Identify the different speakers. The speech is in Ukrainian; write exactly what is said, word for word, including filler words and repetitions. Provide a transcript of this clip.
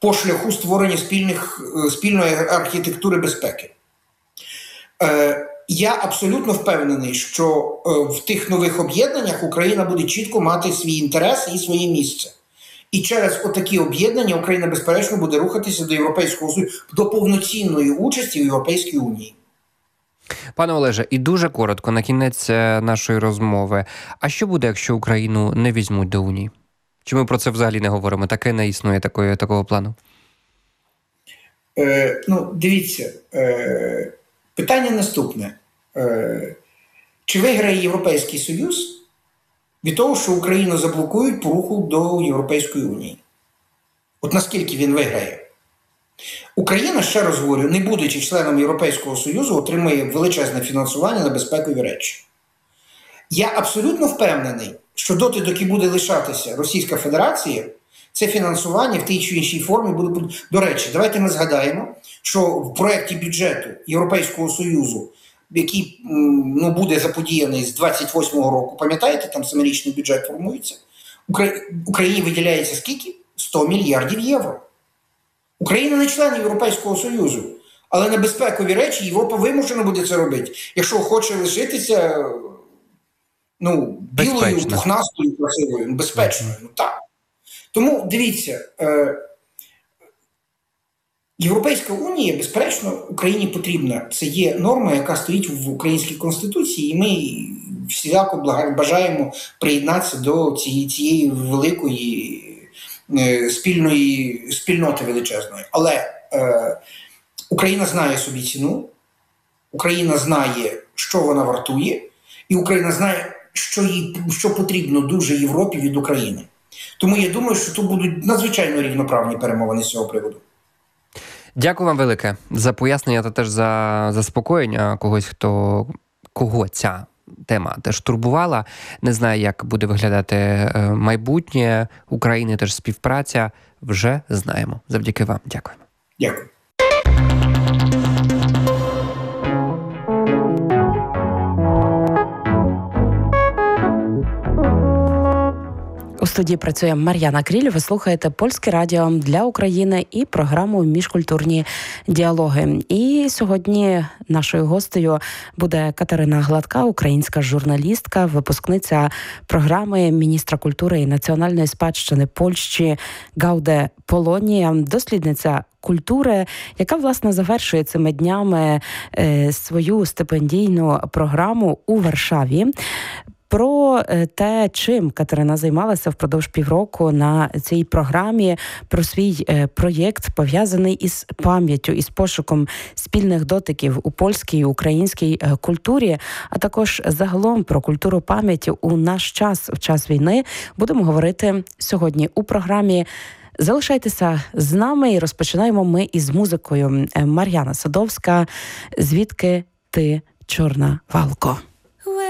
Speaker 1: по шляху створення спільних, спільної архітектури безпеки. Я абсолютно впевнений, що в тих нових об'єднаннях Україна буде чітко мати свій інтерес і своє місце. І через отакі об'єднання Україна, безперечно, буде рухатися до Європейського Союзу, до повноцінної участі в Європейській Унії.
Speaker 2: Пане Олеже, і дуже коротко, на кінець нашої розмови. А що буде, якщо Україну не візьмуть до Унії? Чи ми про це взагалі не говоримо? Таке не існує такої, такого плану?
Speaker 1: Е, ну, дивіться, е, питання наступне. Е, чи виграє Європейський Союз від того, що Україну заблокують по руху до Європейської Унії? От наскільки він виграє? Україна, ще раз говорю, не будучи членом Європейського Союзу, отримує величезне фінансування на безпекові речі. Я абсолютно впевнений, що доти, доки буде лишатися Російська Федерація, це фінансування в тій чи іншій формі буде... До речі, давайте ми згадаємо, що в проєкті бюджету Європейського Союзу, який ну, буде заподіяний з двадцять восьмого року, пам'ятаєте, там семирічний бюджет формується, Україні виділяється скільки? сто мільярдів євро. Україна не член Європейського Союзу, але на безпекові речі Європа вимушена буде це робити, якщо хоче лишитися ну, білою, пухнастою, красивою, безпечною. Ну, так. Тому, дивіться, е, Європейська Унія, безперечно, Україні потрібна. Це є норма, яка стоїть в Українській Конституції, і ми всіляко бажаємо приєднатися до цієї, цієї великої е, спільної спільноти величезної. Але е, Україна знає собі ціну, Україна знає, що вона вартує, і Україна знає, що, їй, що потрібно дуже Європі від України. Тому я думаю, що тут будуть надзвичайно рівноправні перемовини з цього приводу.
Speaker 2: Дякую вам велике за пояснення та теж за заспокоєння когось, хто, кого ця тема теж турбувала. Не знаю, як буде виглядати майбутнє України, теж співпраця. Вже знаємо. Завдяки вам. Дякуємо.
Speaker 1: Дякую.
Speaker 3: У студії працює Мар'яна Кріль. Ви слухаєте Польське радіо для України і програму «Міжкультурні діалоги». І сьогодні нашою гостею буде Катерина Гладка, українська журналістка, випускниця програми міністра культури і національної спадщини Польщі Гауде Полонія, дослідниця культури, яка, власне, завершує цими днями е, свою стипендійну програму у Варшаві. Про те, чим Катерина займалася впродовж півроку на цій програмі, про свій проєкт, пов'язаний із пам'яттю, із пошуком спільних дотиків у польській і українській культурі, а також загалом про культуру пам'яті у наш час, в час війни, будемо говорити сьогодні у програмі. Залишайтеся з нами і розпочинаємо ми із музикою. Мар'яна Садовська, «Звідки ти, чорна валко».